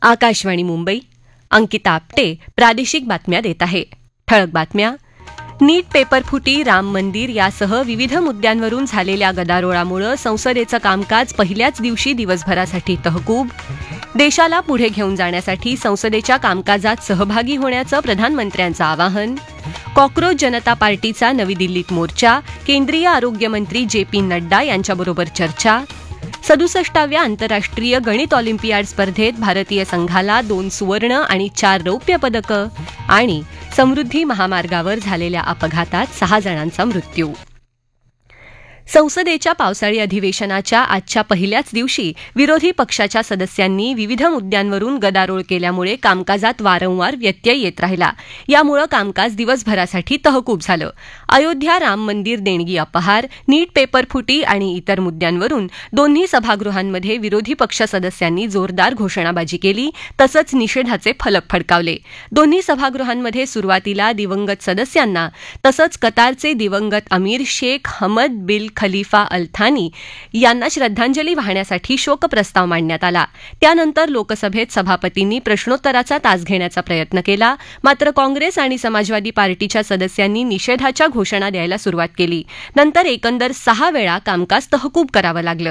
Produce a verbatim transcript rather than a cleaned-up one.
आकाशवाणी मुंबई. अंकिता आपटे प्रादेशिक बातम्या देत आहे. ठळक बातम्या. नीट पेपरफुटी, राम मंदिर यासह विविध मुद्द्यांवरून झालेल्या गदारोळामुळे संसदेचं कामकाज पहिल्याच दिवशी दिवसभरासाठी तहकूब. देशाला पुढे घेऊन जाण्यासाठी संसदेच्या कामकाजात सहभागी होण्याचं प्रधानमंत्र्यांचं आवाहन. कॉक्रोच जनता पार्टीचा नवी दिल्लीत मोर्चा, केंद्रीय आरोग्यमंत्री जे पी नड्डा यांच्याबरोबर चर्चा. सदुसष्टाव्या आंतरराष्ट्रीय गणित ऑलिम्पियाड स्पर्धेत भारतीय संघाला दोन सुवर्ण आणि चार रौप्य पदकं. आणि समृद्धी महामार्गावर झालेल्या अपघातात सहा जणांचा मृत्यू. संसदेच्या पावसाळी अधिवेशनाच्या आजच्या पहिल्याच दिवशी विरोधी पक्षाच्या सदस्यांनी विविध मुद्द्यांवरून गदारोळ केल्यामुळे कामकाजात वारंवार व्यत्यय येत राहिला. यामुळे कामकाज दिवसभरासाठी तहकूब झालं. अयोध्या राम मंदिर देणगी अपहार, नीट पेपरफुटी आणि इतर मुद्द्यांवरून दोन्ही सभागृहांमध्ये विरोधी पक्ष सदस्यांनी जोरदार घोषणाबाजी केली, तसंच निषेधाचे फलक फडकावले. दोन्ही सभागृहांमध्ये सुरुवातीला दिवंगत सदस्यांना तसंच कतारचे दिवंगत अमीर शेख हमद बिन खलिफा अल थानी यांना श्रद्धांजली वाहण्यासाठी शोकप्रस्ताव मांडण्यात आला. त्यानंतर लोकसभेत सभापतींनी प्रश्नोत्तराचा तास घेण्याचा प्रयत्न केला. मात्र काँग्रेस आणि समाजवादी पार्टीच्या सदस्यांनी निषेधाच्या घोषणा द्यायला सुरुवात केली. नंतर एकंदर सहा वेळा कामकाज तहकूब करावं लागलं.